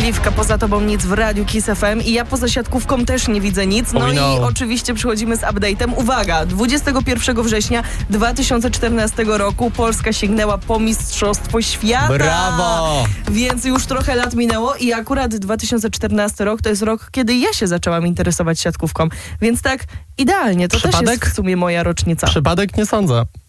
Liwka, poza tobą nic w Radiu Kiss FM i ja poza siatkówką też nie widzę nic. No i oczywiście przychodzimy z update'em. Uwaga, 21 września 2014 roku Polska sięgnęła po Mistrzostwo Świata. Brawo! Więc już trochę lat minęło i akurat 2014 rok to jest rok, kiedy ja się zaczęłam interesować siatkówką. Więc tak idealnie, to też jest w sumie moja rocznica. Przypadek? Nie sądzę.